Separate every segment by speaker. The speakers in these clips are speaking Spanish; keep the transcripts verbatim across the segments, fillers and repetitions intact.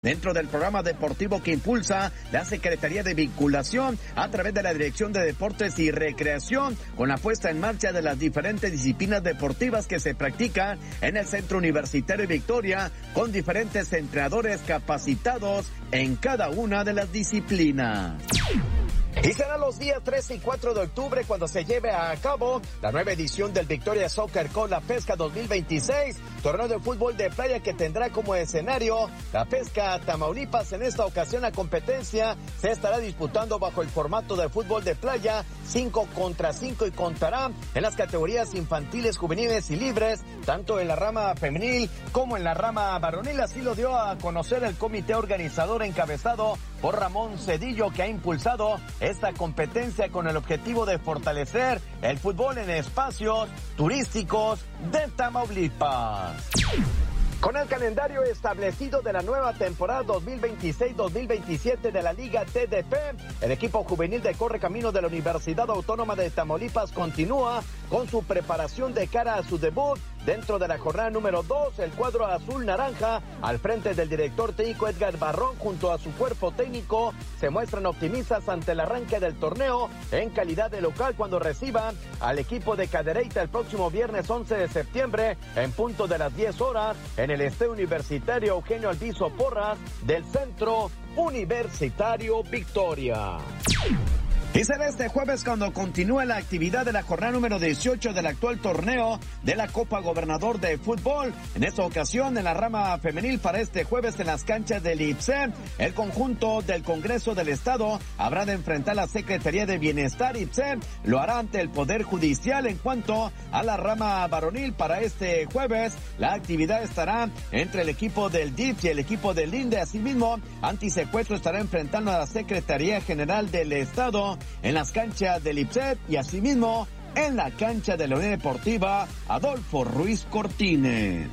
Speaker 1: dentro del programa deportivo que impulsa la Secretaría de Vinculación a través de la Dirección de Deportes y Recreación, con la puesta en marcha de las diferentes disciplinas deportivas que se practican en el Centro Universitario Victoria, con diferentes entrenadores capacitados en cada una de las disciplinas. Y será los días tres y cuatro de octubre cuando se lleve a cabo la nueva edición del Victoria Soccer con la Pesca dos mil veintiséis, torneo de fútbol de playa que tendrá como escenario la Pesca Tamaulipas. En esta ocasión la competencia se estará disputando bajo el formato de fútbol de playa, cinco contra cinco, y contará en las categorías infantiles, juveniles y libres, tanto en la rama femenil como en la rama varonil. Así lo dio a conocer el comité organizador encabezado por Ramón Cedillo, que ha impulsado esta competencia con el objetivo de fortalecer el fútbol en espacios turísticos de Tamaulipas. Con el calendario establecido de la nueva temporada dos mil veintiséis dos mil veintisiete de la Liga T D P, el equipo juvenil de Correcaminos de la Universidad Autónoma de Tamaulipas continúa con su preparación de cara a su debut dentro de la jornada número dos. El cuadro azul-naranja, al frente del director técnico Edgar Barrón, junto a su cuerpo técnico, se muestran optimistas ante el arranque del torneo en calidad de local cuando reciban al equipo de Cadereyta el próximo viernes once de septiembre en punto de las diez horas en el Estadio Universitario Eugenio Alviso Porras del Centro Universitario Victoria. Y será este jueves cuando continúe la actividad de la jornada número dieciocho del actual torneo de la Copa Gobernador de Fútbol. En esta ocasión, en la rama femenil, para este jueves en las canchas del I P S E, el conjunto del Congreso del Estado habrá de enfrentar la Secretaría de Bienestar. I P S E lo hará ante el Poder Judicial. En cuanto a la rama varonil, para este jueves, la actividad estará entre el equipo del D I F y el equipo del INDE. Asimismo, Antisecuestro estará enfrentando a la Secretaría General del Estado en las canchas del I P S E y asimismo en la cancha de la Unión Deportiva Adolfo Ruiz Cortines.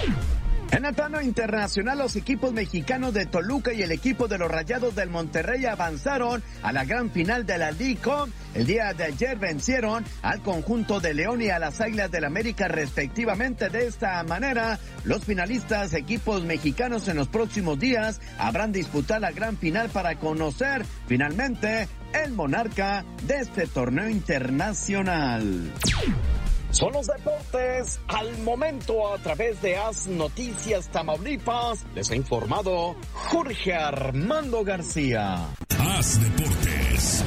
Speaker 1: En el plano internacional, los equipos mexicanos de Toluca y el equipo de los Rayados del Monterrey avanzaron a la gran final de la League Cup. El día de ayer vencieron al conjunto de León y a las Águilas del América respectivamente. De esta manera, los finalistas equipos mexicanos en los próximos días habrán disputado la gran final para conocer finalmente el monarca de este torneo internacional. Son los deportes al momento a través de As Noticias Tamaulipas. Les ha informado Jorge Armando García.
Speaker 2: As Deportes.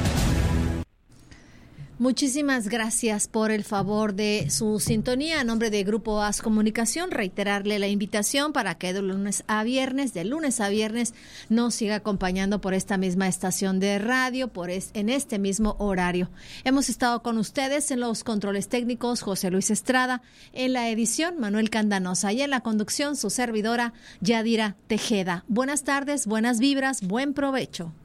Speaker 3: Muchísimas gracias por el favor de su sintonía. A nombre de Grupo As Comunicación, reiterarle la invitación para que de lunes a viernes, de lunes a viernes, nos siga acompañando por esta misma estación de radio, por es, en este mismo horario. Hemos estado con ustedes en los controles técnicos, José Luis Estrada, en la edición, Manuel Candanosa, y en la conducción, su servidora, Yadira Tejeda. Buenas tardes, buenas vibras, buen provecho.